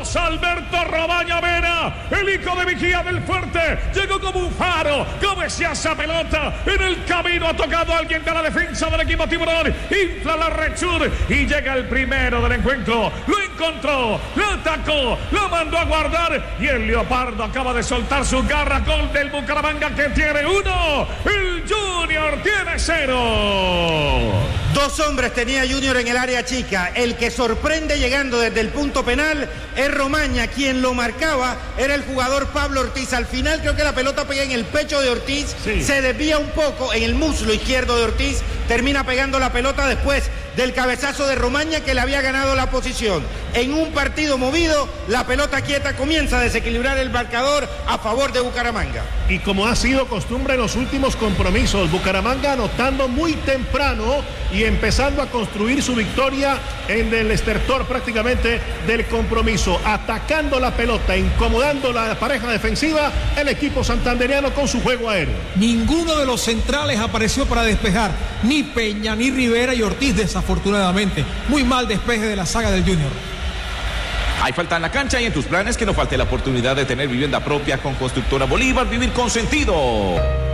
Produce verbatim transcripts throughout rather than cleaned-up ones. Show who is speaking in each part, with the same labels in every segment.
Speaker 1: Carlos Alberto Romaña Vera, el hijo de Vigía del Fuerte, llegó como un faro, cabecea esa pelota, en el camino ha tocado a alguien de la defensa del equipo Tiburón, infla la red sur y llega el primero del encuentro, lo encontró, lo atacó, lo mandó a guardar y el Leopardo acaba de soltar su garra. Gol del Bucaramanga que tiene uno, el Junior tiene cero.
Speaker 2: Dos hombres tenía Junior en el área chica. El que sorprende llegando desde el punto penal es Romaña. Quien lo marcaba era el jugador Pablo Ortiz. Al final creo que la pelota pega en el pecho de Ortiz, sí. Se desvía un poco en el muslo izquierdo de Ortiz, termina pegando la pelota después del cabezazo de Romaña que le había ganado la posición. En un partido movido, la pelota quieta comienza a desequilibrar el marcador a favor de Bucaramanga.
Speaker 3: Y como ha sido costumbre en los últimos compromisos, Bucaramanga anotando muy temprano y empezando a construir su victoria en el estertor prácticamente del compromiso, atacando la pelota, incomodando la pareja defensiva, el equipo santandereano con su juego aéreo.
Speaker 4: Ninguno de los centrales apareció para despejar, ni Peña, ni Rivera y Ortiz, desafortunadamente. Muy mal despeje de la saga del Junior.
Speaker 5: Hay falta en la cancha y en tus planes que no falte la oportunidad de tener vivienda propia con Constructora Bolívar. Vivir con sentido.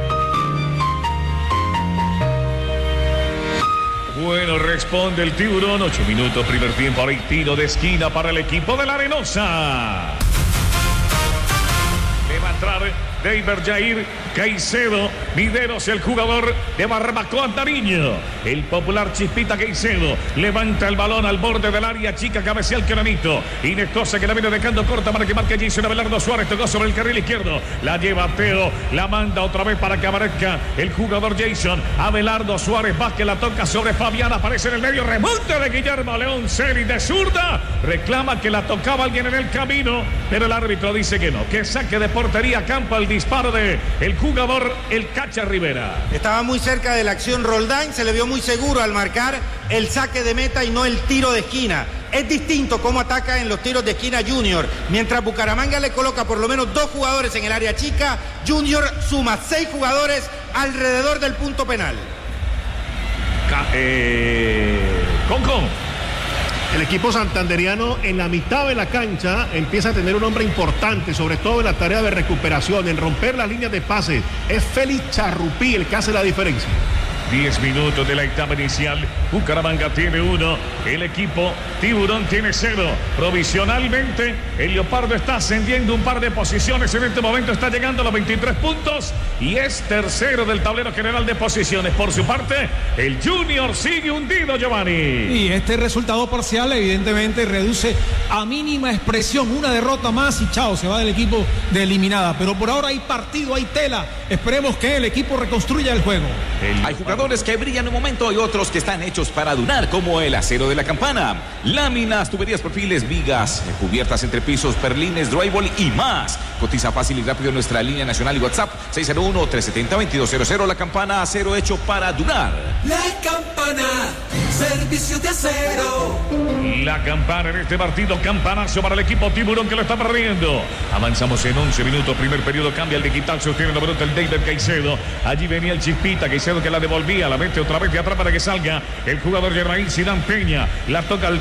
Speaker 1: Bueno, responde el Tiburón. Ocho minutos, primer tiempo. Ahora hay tiro de esquina para el equipo de la Arenosa. Le va a entrar Deiber Jair Caicedo. Videros, el jugador de Barbacoa Nariño. El popular Chispita Caicedo levanta el balón al borde del área chica, cabecea el Cananito. Inestosa que la viene dejando corta para que marque Jason Abelardo Suárez. Tocó sobre el carril izquierdo. La lleva Teo. La manda otra vez para que aparezca el jugador Jason Abelardo Suárez. Vázquez la toca sobre Fabián. Aparece en el medio. Remonte de Guillermo León Celi de zurda. Reclama que la tocaba alguien en el camino, pero el árbitro dice que no. Que saque de portería campo el disparo de el jugador el Cacha Rivera.
Speaker 2: Estaba muy cerca de la acción Roldán, se le vio muy seguro al marcar el saque de meta y no el tiro de esquina. Es distinto cómo ataca en los tiros de esquina Junior. Mientras Bucaramanga le coloca por lo menos dos jugadores en el área chica, Junior suma seis jugadores alrededor del punto penal.
Speaker 1: Ca eh, Concon.
Speaker 3: El equipo santandereano en la mitad de la cancha empieza a tener un hombre importante, sobre todo en la tarea de recuperación, en romper las líneas de pase. Es Félix Charrupí el que hace la diferencia.
Speaker 1: diez minutos de la etapa inicial. Bucaramanga tiene uno. El equipo Tiburón tiene cero. Provisionalmente, el Leopardo está ascendiendo un par de posiciones. En este momento está llegando a los veintitrés puntos y es tercero del tablero general de posiciones. Por su parte, el Junior sigue hundido, Giovanni.
Speaker 4: Y este resultado parcial, evidentemente, reduce a mínima expresión. Una derrota más y chao, se va del equipo de eliminada. Pero por ahora hay partido, hay tela. Esperemos que el equipo reconstruya el juego.
Speaker 5: El... Hay jugadores que brillan un momento y otros que están hechos para durar, como el acero de la campana. Láminas, tuberías, perfiles, vigas, cubiertas entre pisos, perlines, drywall y más. Cotiza fácil y rápido en nuestra línea nacional y WhatsApp seis cero uno, tres siete cero, dos dos cero cero. La Campana, acero hecho para durar.
Speaker 6: La Campana, servicio de acero.
Speaker 1: La Campana en este partido, campanazo para el equipo Tiburón que lo está perdiendo. Avanzamos en once minutos, primer periodo, cambia el digital, sostiene la pelota el David Caicedo. Allí venía el Chispita Caicedo que la devolvía, la mete otra vez de atrás para que salga el jugador Germain Zidane Peña. La toca al